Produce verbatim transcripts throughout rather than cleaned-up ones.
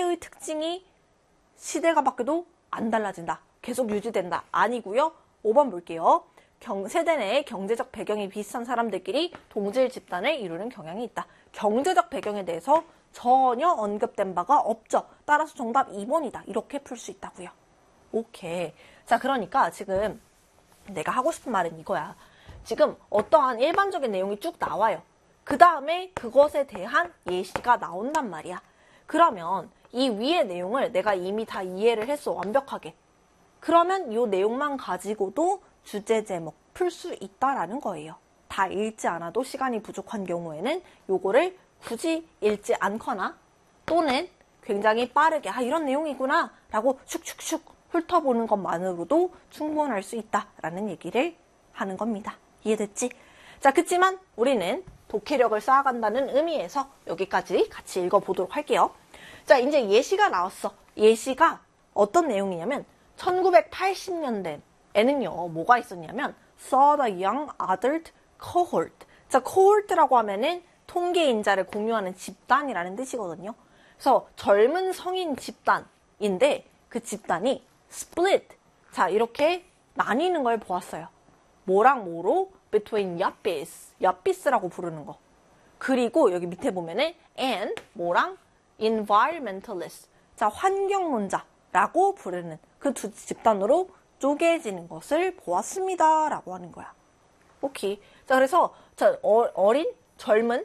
세대의 특징이 시대가 바뀌어도 안 달라진다. 계속 유지된다. 아니고요. 오 번 볼게요. 경, 세대 내에 경제적 배경이 비슷한 사람들끼리 동질 집단을 이루는 경향이 있다. 경제적 배경에 대해서 전혀 언급된 바가 없죠. 따라서 정답 이 번이다. 이렇게 풀 수 있다고요. 오케이. 자, 그러니까 지금 내가 하고 싶은 말은 이거야. 지금 어떠한 일반적인 내용이 쭉 나와요. 그 다음에 그것에 대한 예시가 나온단 말이야. 그러면 이 위의 내용을 내가 이미 다 이해를 했어. 완벽하게. 그러면 이 내용만 가지고도 주제 제목 풀 수 있다라는 거예요. 다 읽지 않아도 시간이 부족한 경우에는 요거를 굳이 읽지 않거나 또는 굉장히 빠르게 아 이런 내용이구나 라고 슉슉슉 훑어보는 것만으로도 충분할 수 있다라는 얘기를 하는 겁니다. 이해됐지? 자, 그치만 우리는 독해력을 쌓아간다는 의미에서 여기까지 같이 읽어보도록 할게요. 자, 이제 예시가 나왔어. 예시가 어떤 내용이냐면 천구백팔십 년대에는요, 뭐가 있었냐면 saw the young adult cohort. 자, cohort라고 하면은 통계인자를 공유하는 집단이라는 뜻이거든요. 그래서 젊은 성인 집단인데 그 집단이 split. 자, 이렇게 나뉘는 걸 보았어요. 뭐랑 뭐로? between yuppies. yuppies라고 부르는 거. 그리고 여기 밑에 보면은 and 뭐랑? environmentalist. 자, 환경론자라고 부르는 그 두 집단으로 쪼개지는 것을 보았습니다. 라고 하는 거야. 오케이. 자, 그래서 자, 어, 어린, 젊은,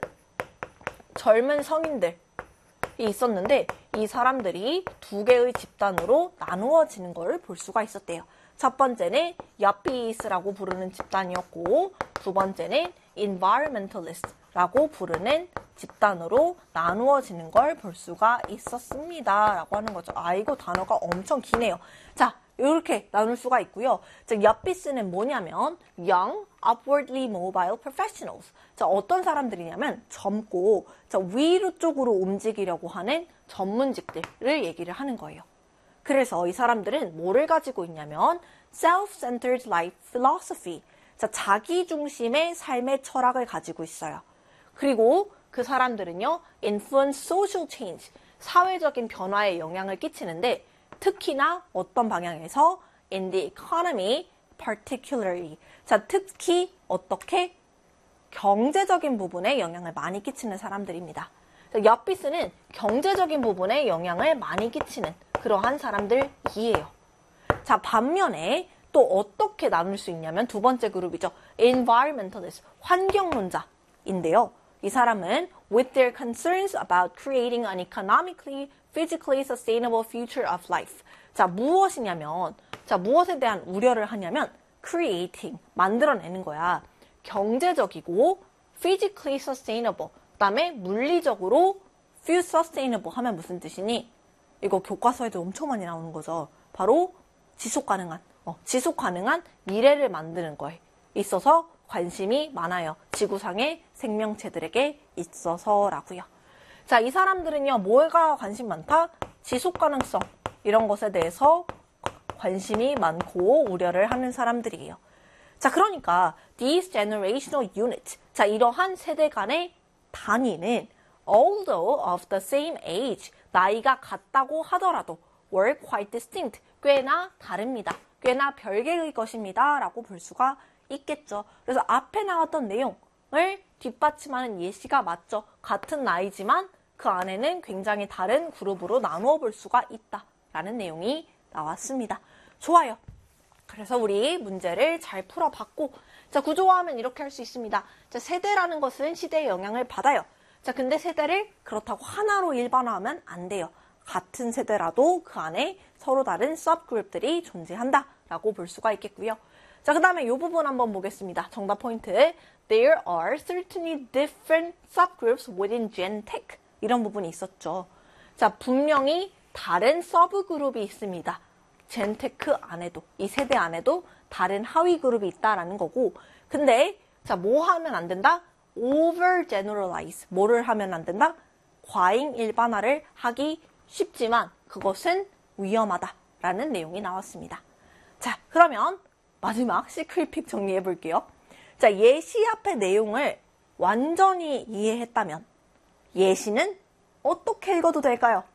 젊은 성인들이 있었는데 이 사람들이 두 개의 집단으로 나누어지는 걸 볼 수가 있었대요. 첫 번째는 yuppies라고 부르는 집단이었고 두 번째는 environmentalist라고 부르는 집단으로 나누어지는 걸 볼 수가 있었습니다. 라고 하는 거죠. 아, 이거 단어가 엄청 기네요. 자, 이렇게 나눌 수가 있고요. 자, yuppies는 뭐냐면 young, upwardly mobile professionals. 자, 어떤 사람들이냐면 젊고 자, 위로 쪽으로 움직이려고 하는 전문직들을 얘기를 하는 거예요. 그래서 이 사람들은 뭐를 가지고 있냐면 self-centered life philosophy. 자, 자기 중심의 삶의 철학을 가지고 있어요. 그리고 그 사람들은요, influence social change. 사회적인 변화에 영향을 끼치는데 특히나 어떤 방향에서 in the economy particularly. 자, 특히 어떻게 경제적인 부분에 영향을 많이 끼치는 사람들입니다. yuppies는 경제적인 부분에 영향을 많이 끼치는 그러한 사람들이에요. 자, 반면에 또 어떻게 나눌 수 있냐면 두 번째 그룹이죠. environmentalist, 환경론자인데요. 이 사람은 with their concerns about creating an economically, physically sustainable future of life. 자, 무엇이냐면, 자, 무엇에 대한 우려를 하냐면 creating, 만들어내는 거야. 경제적이고 physically sustainable, 그 다음에 물리적으로 feel sustainable 하면 무슨 뜻이니? 이거 교과서에도 엄청 많이 나오는 거죠. 바로 지속 가능한, 어, 지속 가능한 미래를 만드는 거에 있어서 관심이 많아요. 지구상의 생명체들에게 있어서라고요. 자, 이 사람들은요, 뭐가 관심 많다? 지속 가능성, 이런 것에 대해서 관심이 많고 우려를 하는 사람들이에요. 자, 그러니까 these generational units, 자, 이러한 세대 간의 단위는 although of the same age, 나이가 같다고 하더라도 were quite distinct, 꽤나 다릅니다. 꽤나 별개의 것입니다. 라고 볼 수가 있겠죠. 그래서 앞에 나왔던 내용을 뒷받침하는 예시가 맞죠. 같은 나이지만 그 안에는 굉장히 다른 그룹으로 나누어 볼 수가 있다. 라는 내용이 나왔습니다. 좋아요. 그래서 우리 문제를 잘 풀어봤고, 자, 구조화하면 이렇게 할 수 있습니다. 자, 세대라는 것은 시대의 영향을 받아요. 자, 근데 세대를 그렇다고 하나로 일반화하면 안 돼요. 같은 세대라도 그 안에 서로 다른 서브그룹들이 존재한다라고 볼 수가 있겠고요. 자, 그 다음에 이 부분 한번 보겠습니다. 정답 포인트. There are certainly different subgroups within Gen Tech. 이런 부분이 있었죠. 자, 분명히 다른 서브그룹이 있습니다. 젠테크 안에도, 이 세대 안에도 다른 하위 그룹이 있다라는 거고, 근데 자, 뭐 하면 안 된다? over generalize. 뭐를 하면 안 된다? 과잉 일반화를 하기 쉽지만 그것은 위험하다라는 내용이 나왔습니다. 자, 그러면 마지막 시크릿픽 정리해 볼게요. 자, 예시 앞의 내용을 완전히 이해했다면 예시는 어떻게 읽어도 될까요?